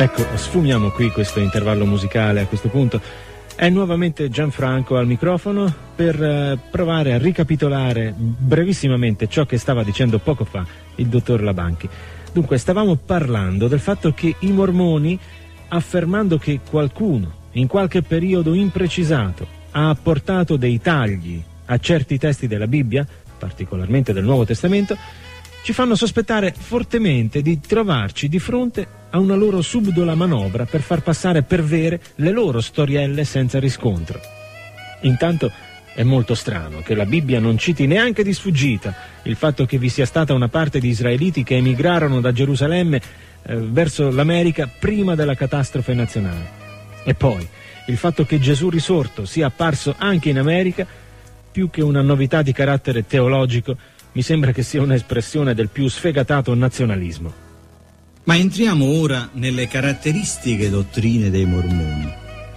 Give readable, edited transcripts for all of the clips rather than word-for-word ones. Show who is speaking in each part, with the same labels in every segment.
Speaker 1: Ecco, sfumiamo qui questo intervallo musicale a questo punto. È nuovamente Gianfranco al microfono per provare a ricapitolare brevissimamente ciò che stava dicendo poco fa il dottor Labanchi. Dunque, stavamo parlando del fatto che i mormoni, affermando che qualcuno in qualche periodo imprecisato ha apportato dei tagli a certi testi della Bibbia, particolarmente del Nuovo Testamento, ci fanno sospettare fortemente di trovarci di fronte a una loro subdola manovra per far passare per vere le loro storielle senza riscontro. Intanto è molto strano che la Bibbia non citi neanche di sfuggita il fatto che vi sia stata una parte di israeliti che emigrarono da Gerusalemme verso l'America prima della catastrofe nazionale. E poi il fatto che Gesù risorto sia apparso anche in America, più che una novità di carattere teologico, mi sembra che sia un'espressione del più sfegatato nazionalismo.
Speaker 2: Ma entriamo ora nelle caratteristiche dottrine dei mormoni.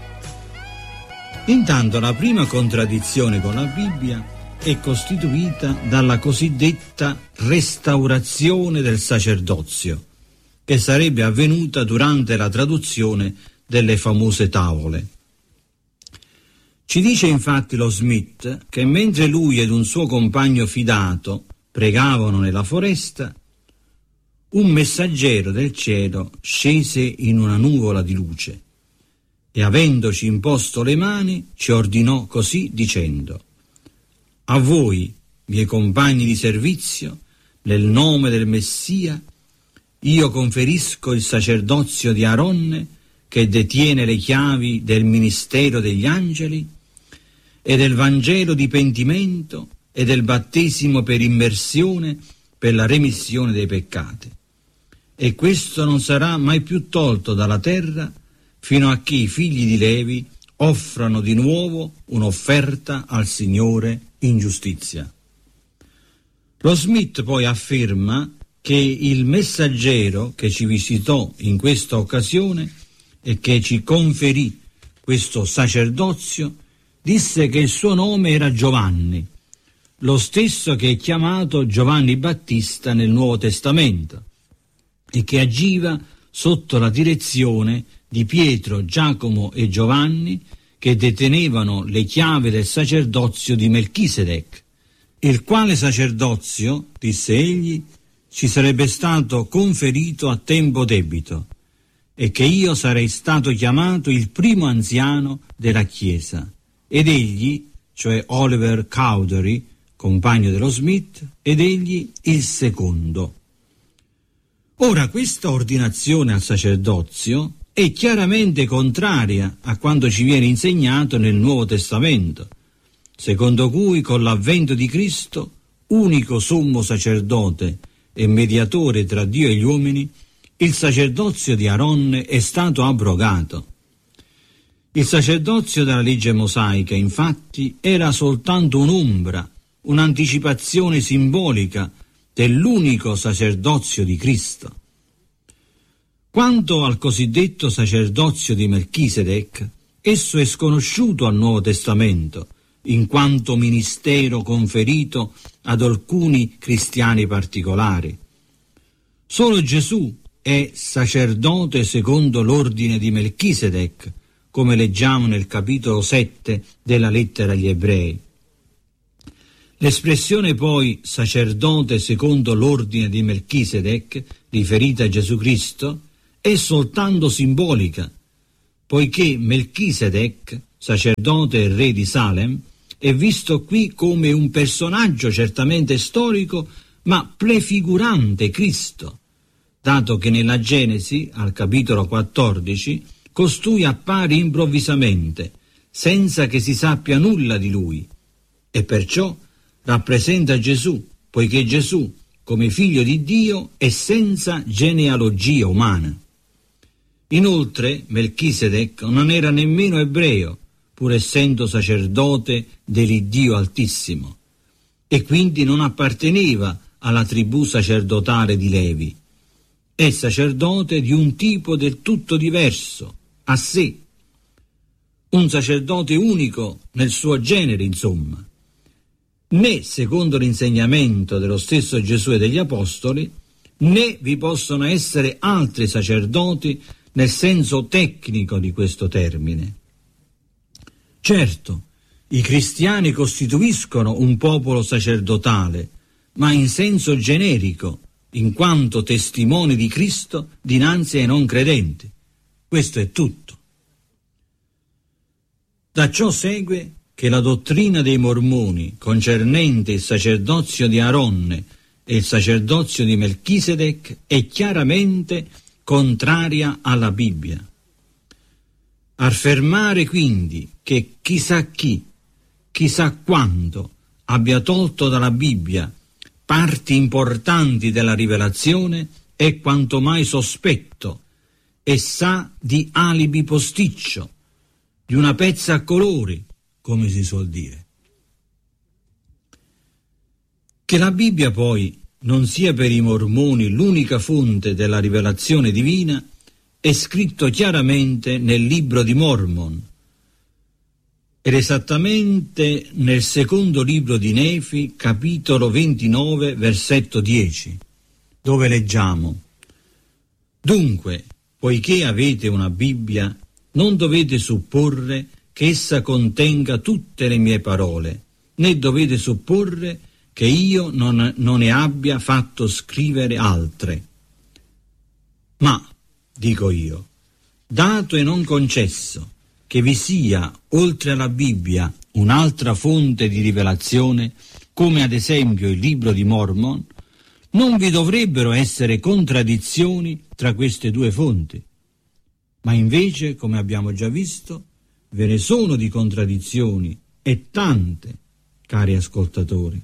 Speaker 2: Intanto la prima contraddizione con la Bibbia è costituita dalla cosiddetta restaurazione del sacerdozio, che sarebbe avvenuta durante la traduzione delle famose tavole. Ci dice infatti lo Smith che mentre lui ed un suo compagno fidato pregavano nella foresta, un messaggero del cielo scese in una nuvola di luce e, avendoci imposto le mani, ci ordinò così dicendo: a voi, miei compagni di servizio, nel nome del Messia, io conferisco il sacerdozio di Aronne, che detiene le chiavi del ministero degli angeli e del Vangelo di pentimento e del battesimo per immersione per la remissione dei peccati. E questo non sarà mai più tolto dalla terra fino a che i figli di Levi offrano di nuovo un'offerta al Signore in giustizia. Lo Smith poi afferma che il messaggero che ci visitò in questa occasione e che ci conferì questo sacerdozio disse che il suo nome era Giovanni, lo stesso che è chiamato Giovanni Battista nel Nuovo Testamento, e che agiva sotto la direzione di Pietro, Giacomo e Giovanni, che detenevano le chiavi del sacerdozio di Melchisedec, il quale sacerdozio, disse egli, ci sarebbe stato conferito a tempo debito, e che io sarei stato chiamato il primo anziano della Chiesa, ed egli, cioè Oliver Cowdery, compagno dello Smith, ed egli il secondo. Ora, questa ordinazione al sacerdozio è chiaramente contraria a quanto ci viene insegnato nel Nuovo Testamento, secondo cui con l'avvento di Cristo, unico sommo sacerdote e mediatore tra Dio e gli uomini, il sacerdozio di Aronne è stato abrogato. Il sacerdozio della legge mosaica, infatti, era soltanto un'ombra, un'anticipazione simbolica dell'unico sacerdozio di Cristo. Quanto al cosiddetto sacerdozio di Melchisedec, esso è sconosciuto al Nuovo Testamento, in quanto ministero conferito ad alcuni cristiani particolari. Solo Gesù è sacerdote secondo l'ordine di Melchisedec, come leggiamo nel capitolo 7 della lettera agli Ebrei. L'espressione poi sacerdote secondo l'ordine di Melchisedec, riferita a Gesù Cristo, è soltanto simbolica, poiché Melchisedec, sacerdote e re di Salem, è visto qui come un personaggio certamente storico, ma prefigurante Cristo, dato che nella Genesi, al capitolo 14, costui appare improvvisamente, senza che si sappia nulla di lui, e perciò rappresenta Gesù, poiché Gesù, come figlio di Dio, è senza genealogia umana. Inoltre, Melchisedec non era nemmeno ebreo, pur essendo sacerdote dell'Iddio Altissimo, e quindi non apparteneva alla tribù sacerdotale di Levi. È sacerdote di un tipo del tutto diverso, a sé, un sacerdote unico nel suo genere, insomma. Né, secondo l'insegnamento dello stesso Gesù e degli Apostoli, né vi possono essere altri sacerdoti nel senso tecnico di questo termine. Certo, i cristiani costituiscono un popolo sacerdotale, ma in senso generico, in quanto testimoni di Cristo dinanzi ai non credenti. Questo è tutto. Da ciò segue che la dottrina dei Mormoni concernente il sacerdozio di Aronne e il sacerdozio di Melchisedec è chiaramente contraria alla Bibbia. Affermare quindi che chissà chi, chissà quando abbia tolto dalla Bibbia parti importanti della rivelazione è quanto mai sospetto e sa di alibi posticcio, di una pezza a colori, come si suol dire. Che la Bibbia poi non sia per i Mormoni l'unica fonte della rivelazione divina è scritto chiaramente nel libro di Mormon, ed esattamente nel secondo libro di Nefi, capitolo 29, versetto 10, dove leggiamo: «Dunque, poiché avete una Bibbia, non dovete supporre che essa contenga tutte le mie parole, né dovete supporre che io non ne abbia fatto scrivere altre. Ma, dico io, dato e non concesso che vi sia, oltre alla Bibbia, un'altra fonte di rivelazione, come ad esempio il libro di Mormon, non vi dovrebbero essere contraddizioni tra queste due fonti. Ma invece, come abbiamo già visto, ve ne sono di contraddizioni, e tante, cari ascoltatori.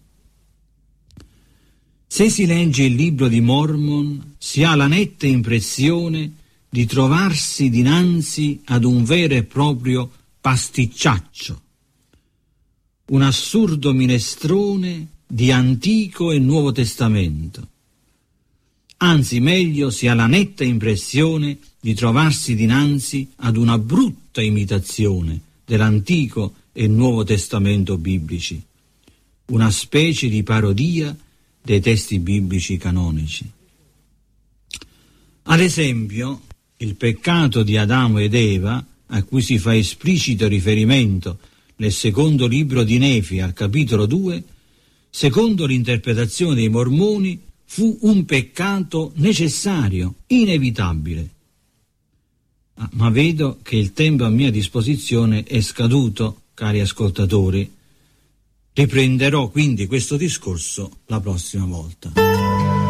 Speaker 2: Se si legge il libro di Mormon, si ha la netta impressione di trovarsi dinanzi ad un vero e proprio pasticciaccio, un assurdo minestrone di Antico e Nuovo Testamento. Anzi, meglio, si ha la netta impressione di trovarsi dinanzi ad una brutta imitazione dell'Antico e Nuovo Testamento biblici, una specie di parodia dei testi biblici canonici. Ad esempio, il peccato di Adamo ed Eva, a cui si fa esplicito riferimento nel secondo libro di Nefi al capitolo 2, secondo l'interpretazione dei Mormoni, fu un peccato necessario, inevitabile. Ma vedo che il tempo a mia disposizione è scaduto, cari ascoltatori. Riprenderò quindi questo discorso la prossima volta.